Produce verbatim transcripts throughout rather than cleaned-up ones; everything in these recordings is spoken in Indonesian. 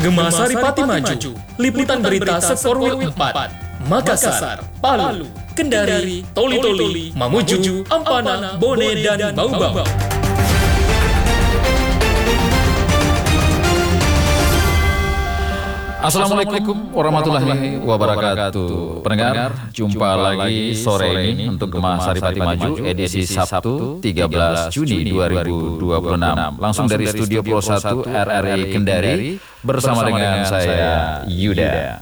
Gema Saripati Maju, Liputan Berita Sekorwil empat, Makassar, Palu, Kendari, Toli-Toli, Mamuju, Ampana, Bone, dan Baubau. Assalamualaikum warahmatullahi wabarakatuh. Pendengar, jumpa lagi sore ini untuk Gema Saripati Maju edisi Sabtu tiga belas Juni dua ribu dua puluh enam. Langsung dari Studio Pro satu R R I Kendari bersama dengan saya Yuda.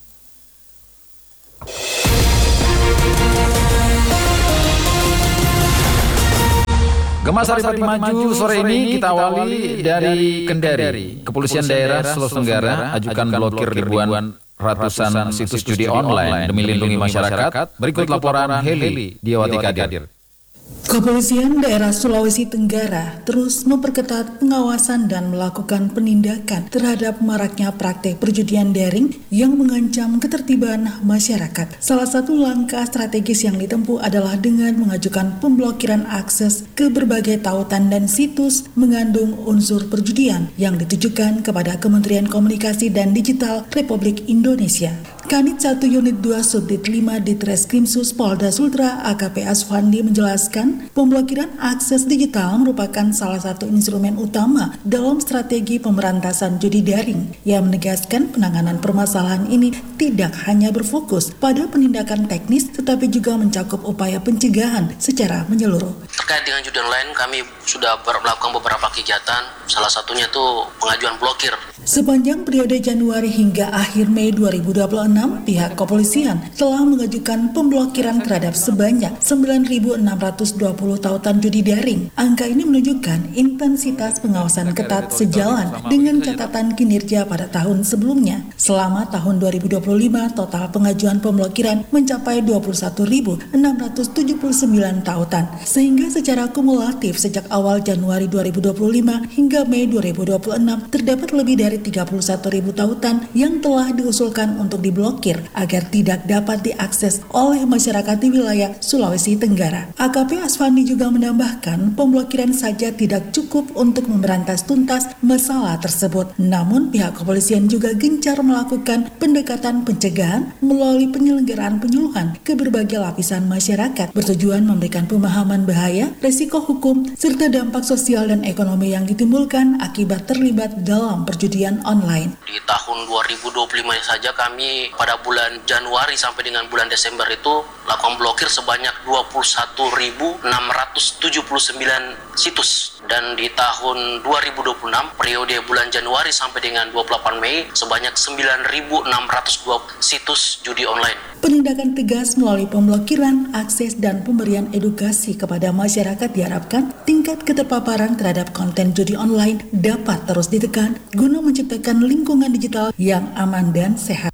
Gema Saripati Maju sore ini kita awali dari Kendari. Kepolisian Daerah Sulawesi Tenggara ajukan blokir ribuan ratusan situs judi online demi lindungi masyarakat. Berikut laporan Heli Diawati Kadir. Kepolisian Daerah Sulawesi Tenggara terus memperketat pengawasan dan melakukan penindakan terhadap maraknya praktek perjudian daring yang mengancam ketertiban masyarakat. Salah satu langkah strategis yang ditempuh adalah dengan mengajukan pemblokiran akses ke berbagai tautan dan situs mengandung unsur perjudian yang ditujukan kepada Kementerian Komunikasi dan Digital Republik Indonesia. Kanit satu Unit dua Subdit lima Ditreskrimsus Polda Sultra A K P Asfandi menjelaskan, pemblokiran akses digital merupakan salah satu instrumen utama dalam strategi pemberantasan judi daring. Ia menegaskan penanganan permasalahan ini tidak hanya berfokus pada penindakan teknis tetapi juga mencakup upaya pencegahan secara menyeluruh. Terkait dengan judi online, kami sudah melakukan beberapa kegiatan, salah satunya itu pengajuan blokir. Sepanjang periode Januari hingga akhir Mei dua ribu dua puluh enam, pihak kepolisian telah mengajukan pemblokiran terhadap sebanyak sembilan ribu enam ratus dua puluh tautan judi daring. Angka ini menunjukkan intensitas pengawasan ketat sejalan dengan catatan kinerja pada tahun sebelumnya. Selama tahun dua ribu dua puluh lima, total pengajuan pemblokiran mencapai dua puluh satu ribu enam ratus tujuh puluh sembilan tautan, sehingga secara kumulatif sejak awal Januari dua ribu dua puluh lima hingga Mei dua ribu dua puluh enam terdapat lebih dari tiga puluh satu ribu tautan yang telah diusulkan untuk diblokir agar tidak dapat diakses oleh masyarakat di wilayah Sulawesi Tenggara. A K P Asfandi juga menambahkan, pemblokiran saja tidak cukup untuk memberantas tuntas masalah tersebut. Namun pihak kepolisian juga gencar melakukan pendekatan pencegahan melalui penyelenggaraan penyuluhan ke berbagai lapisan masyarakat bertujuan memberikan pemahaman bahaya, resiko hukum, serta dampak sosial dan ekonomi yang ditimbulkan akibat terlibat dalam perjudian online. Di tahun dua ribu dua puluh lima saja kami pada bulan Januari sampai dengan bulan Desember itu lakukan blokir sebanyak dua puluh satu ribu enam ratus tujuh puluh sembilan situs, dan di tahun dua ribu dua puluh enam periode bulan Januari sampai dengan dua puluh delapan Mei sebanyak sembilan ribu enam ratus dua situs judi online. Penindakan tegas melalui pemblokiran akses dan pemberian edukasi kepada masyarakat diharapkan tingkat keterpaparan terhadap konten judi online dapat terus ditekan guna menciptakan lingkungan digital yang aman dan sehat.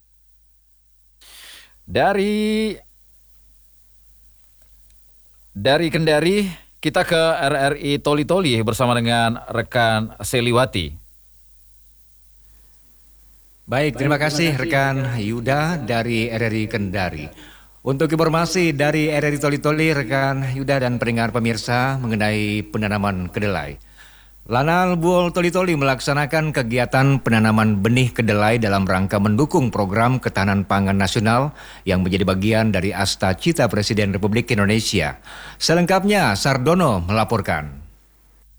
Dari dari Kendari kita ke R R I Toli-Toli bersama dengan rekan Seliwati. Baik, terima kasih rekan Yuda dari R R I Kendari. Untuk informasi dari R R I Toli-Toli, rekan Yuda dan pendengar pemirsa mengenai penanaman kedelai. Lanal Buol Toli-Toli melaksanakan kegiatan penanaman benih kedelai dalam rangka mendukung program ketahanan pangan nasional yang menjadi bagian dari Asta Cita Presiden Republik Indonesia. Selengkapnya, Sardono melaporkan.